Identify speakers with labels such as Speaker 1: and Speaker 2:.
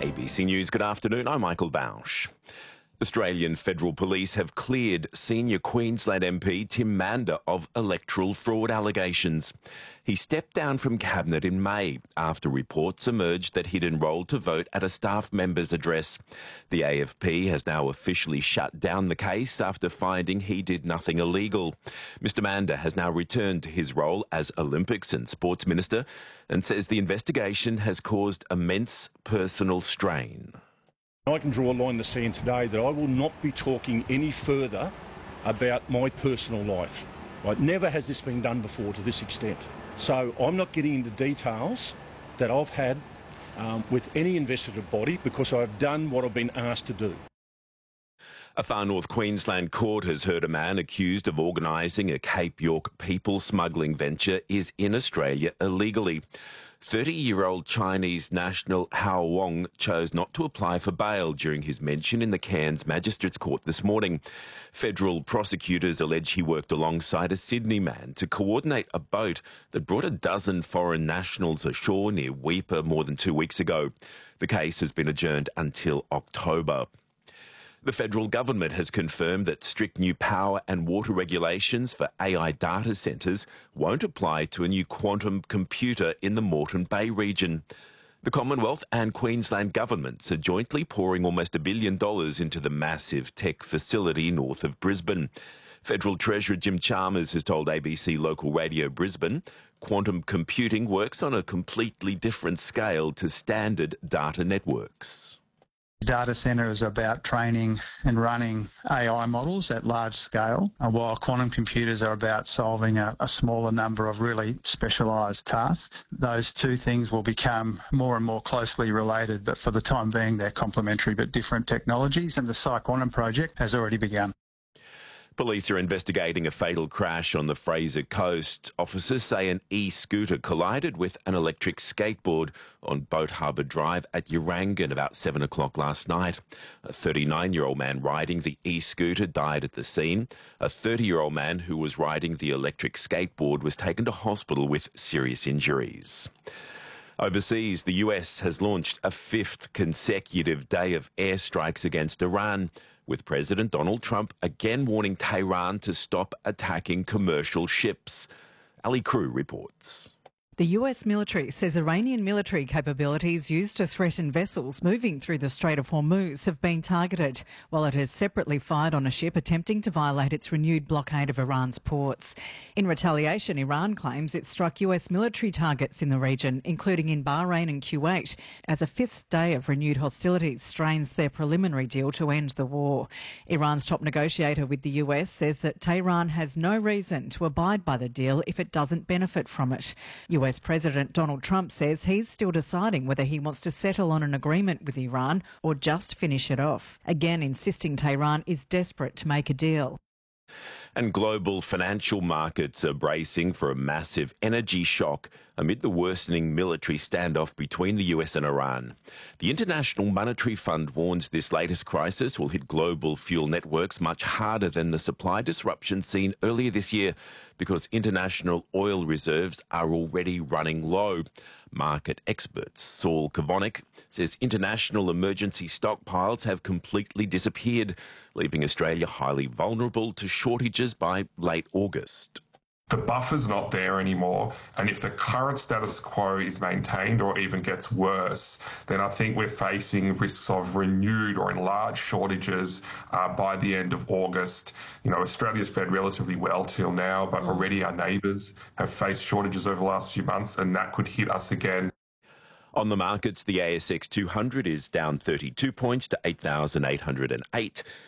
Speaker 1: ABC News, good afternoon. I'm Michael Bausch. Australian Federal Police have cleared senior Queensland MP Tim Mander of electoral fraud allegations. He stepped down from Cabinet in May after reports emerged that he'd enrolled to vote at a staff member's address. The AFP has now officially shut down the case after finding he did nothing illegal. Mr Mander has now returned to his role as Olympics and Sports Minister and says the investigation has caused immense personal strain.
Speaker 2: I can draw a line in the sand today that I will not be talking any further about my personal life. Right? Never has this been done before to this extent. So I'm not getting into details that I've had with any investigative body because I've done what I've been asked to do.
Speaker 1: A far north Queensland court has heard a man accused of organising a Cape York people smuggling venture is in Australia illegally. 30-year-old Chinese national Hao Wong chose not to apply for bail during his mention in the Cairns Magistrates Court this morning. Federal prosecutors allege he worked alongside a Sydney man to coordinate a boat that brought a dozen foreign nationals ashore near Weipa more than 2 weeks ago. The case has been adjourned until October. The federal government has confirmed that strict new power and water regulations for AI data centres won't apply to a new quantum computer in the Moreton Bay region. The Commonwealth and Queensland governments are jointly pouring almost $1 billion into the massive tech facility north of Brisbane. Federal Treasurer Jim Chalmers has told ABC Local Radio Brisbane quantum computing works on a completely different scale to standard data networks.
Speaker 3: Data centre is about training and running AI models at large scale, while quantum computers are about solving a smaller number of really specialised tasks. Those two things will become more and more closely related, but for the time being they're complementary but different technologies, and the PsiQuantum project has already begun.
Speaker 1: Police are investigating a fatal crash on the Fraser Coast. Officers say an e-scooter collided with an electric skateboard on Boat Harbour Drive at Urangan about 7 o'clock last night. A 39-year-old man riding the e-scooter died at the scene. A 30-year-old man who was riding the electric skateboard was taken to hospital with serious injuries. Overseas, the US has launched a fifth consecutive day of airstrikes against Iran, with President Donald Trump again warning Tehran to stop attacking commercial ships. Ali Crew reports.
Speaker 4: The US military says Iranian military capabilities used to threaten vessels moving through the Strait of Hormuz have been targeted, while it has separately fired on a ship attempting to violate its renewed blockade of Iran's ports. In retaliation, Iran claims it struck US military targets in the region, including in Bahrain and Kuwait, as a fifth day of renewed hostilities strains their preliminary deal to end the war. Iran's top negotiator with the US says that Tehran has no reason to abide by the deal if it doesn't benefit from it. US President Donald Trump says he's still deciding whether he wants to settle on an agreement with Iran or just finish it off, again insisting Tehran is desperate to make a deal.
Speaker 1: And global financial markets are bracing for a massive energy shock amid the worsening military standoff between the US and Iran. The International Monetary Fund warns this latest crisis will hit global fuel networks much harder than the supply disruption seen earlier this year because international oil reserves are already running low. Market expert Saul Kavonik says international emergency stockpiles have completely disappeared, leaving Australia highly vulnerable to shortages by late August.
Speaker 5: The buffer's not there anymore, and if the current status quo is maintained or even gets worse, then I think we're facing risks of renewed or enlarged shortages by the end of August. You know, Australia's fared relatively well till now, but already our neighbours have faced shortages over the last few months, and that could hit us again.
Speaker 1: On the markets, the ASX 200 is down 32 points to 8,808.